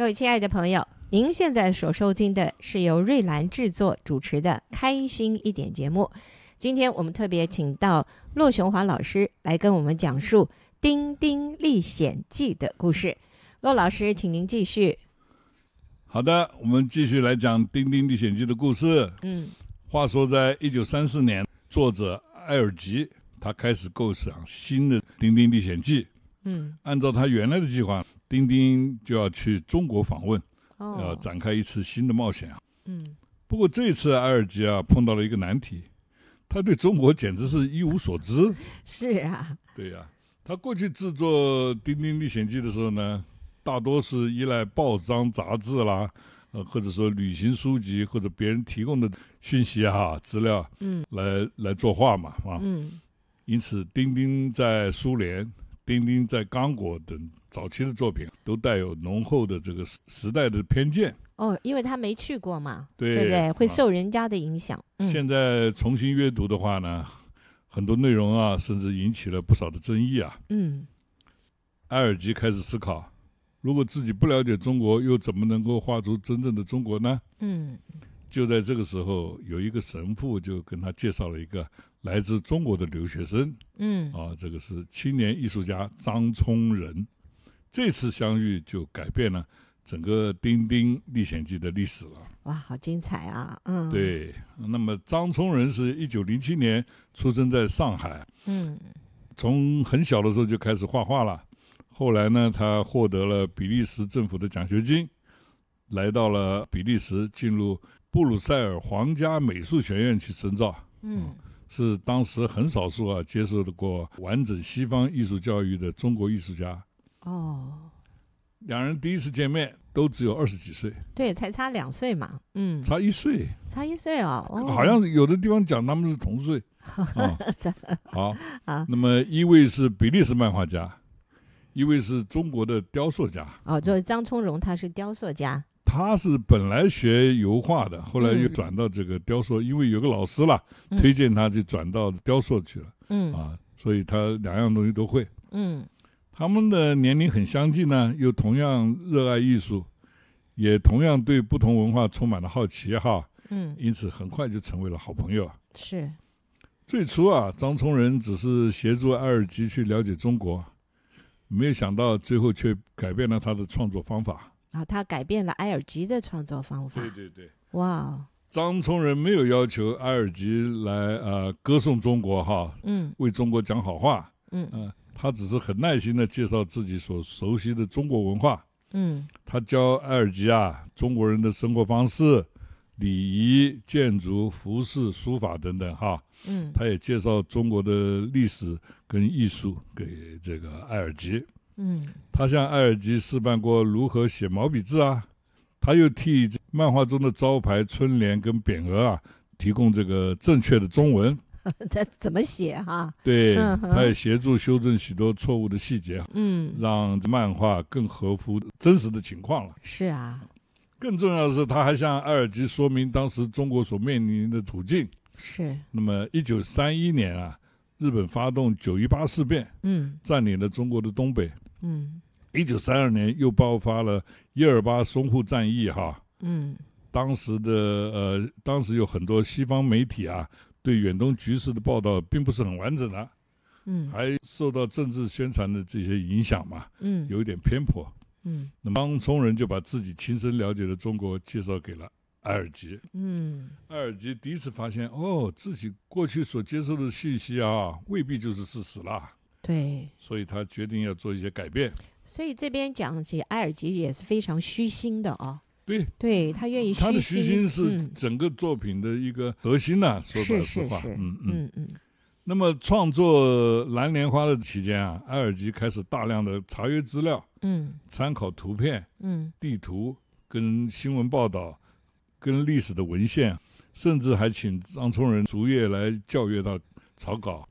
各位亲爱的朋友，您现在所收听的是由瑞兰制作主持的开心一点节目。今天我们特别请到骆雄华老师来跟我们讲述《丁丁历险记》的故事。骆老师，请您继续。 好的，我们继续来讲《丁丁历险记》的故事。话说在1934年，作者埃尔吉他开始构想新的《丁丁历险记》。按照他原来的计划，丁丁就要去中国访问，要展开一次新的冒险。不过这次埃尔吉碰到了一个难题，他对中国简直是一无所知。 是啊， 对呀，他过去制作《丁丁历险记》的时候呢，大多是依赖报章杂志啦，或者说旅行书籍或者别人提供的讯息资料，来作画嘛，因此丁丁在苏联、丁丁在刚果等早期的作品都带有浓厚的这个时代的偏见。 因为他没去过嘛， 对不对？会受人家的影响。 现在重新阅读的话呢，很多内容甚至引起了不少的争议。埃尔吉开始思考，如果自己不了解中国，又怎么能够画出真正的中国呢？就在这个时候，有一个神父就跟他介绍了一个来自中国的留学生。这个是青年艺术家张聪仁。这次相遇就改变了整个《丁丁历险记》的历史了。 哇，好精彩啊！ 对。那么张聪仁是1907年出生在上海。从很小的时候就开始画画了。后来呢，他获得了比利时政府的奖学金，来到了比利时，进入布鲁塞尔皇家美术学院去深造。是当时很少数接受过完整西方艺术教育的中国艺术家。两人第一次见面都只有20几岁。 对，才差2岁嘛。 差1岁。 差1岁哦。 好像有的地方讲他们是同岁。好，那么一位是比利时漫画家，一位是中国的雕塑家。 就是张聪荣，他是雕塑家。 他是本来学油画的，后来又转到这个雕塑，因为有个老师推荐他就转到雕塑去了。所以他两样东西都会。他们的年龄很相近呢，又同样热爱艺术，也同样对不同文化充满了好奇因此很快就成为了好朋友。 是。 最初张聪仁只是协助埃尔吉去了解中国，没有想到最后却改变了他的创作方法。 他改变了埃尔吉的创作方法。 对。 哇。 张聪仁没有要求埃尔吉来歌颂中国为中国讲好话。他只是很耐心地介绍自己所熟悉的中国文化。他教埃尔吉中国人的生活方式、礼仪、建筑、服饰、书法等等他也介绍中国的历史跟艺术给这个埃尔吉。他向埃尔吉示范过如何写毛笔字他又替漫画中的招牌、春联跟匾额提供这个正确的中文。 这怎么写对，他也协助修正许多错误的细节，让漫画更合乎真实的情况了。 是啊。 更重要的是，他还向埃尔吉说明当时中国所面临的处境。 是。 那么1931年日本发动9·18事变，占领了中国的东北。1932年又爆发了1·28淞沪战役当时有很多西方媒体对远东局势的报道并不是很完整的，还受到政治宣传的这些影响嘛，有一点偏颇。那么张聪仁就把自己亲身了解的中国介绍给了埃尔吉。埃尔吉第一次发现自己过去所接受的信息未必就是事实啦。 对。 所以他决定要做一些改变。 所以这边讲起埃尔吉也是非常虚心的对， 他愿意虚心。 他的虚心是整个作品的一个核心说白实话。那么创作《蓝莲花》的期间埃尔吉开始大量的查阅资料，参考图片、地图跟新闻报道跟历史的文献，甚至还请张聪仁逐页来校阅到草稿。